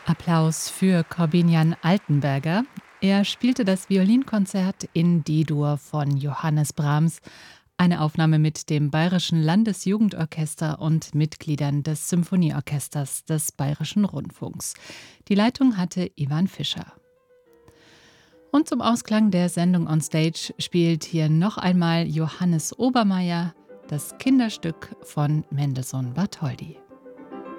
Applaus für Korbinian Altenberger. Er spielte das Violinkonzert in D-Dur von Johannes Brahms, eine Aufnahme mit dem Bayerischen Landesjugendorchester und Mitgliedern des Symphonieorchesters des Bayerischen Rundfunks. Die Leitung hatte Ivan Fischer. Und zum Ausklang der Sendung On Stage spielt hier noch einmal Johannes Obermeier das Kinderstück von Mendelssohn Bartholdy.